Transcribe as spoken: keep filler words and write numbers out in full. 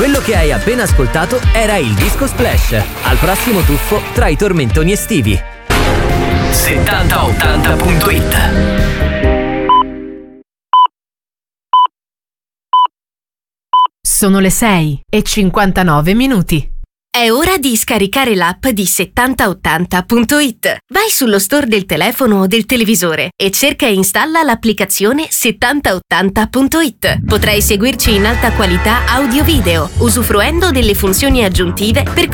Quello che hai appena ascoltato era il Disco Splash, al prossimo tuffo tra i tormentoni estivi. settanta ottanta punto it. Sono le sei e cinquantanove minuti. È ora di scaricare l'app di settanta ottanta punto it. Vai sullo store del telefono o del televisore e cerca e installa l'applicazione settanta ottanta punto it. Potrai seguirci in alta qualità audio-video, usufruendo delle funzioni aggiuntive per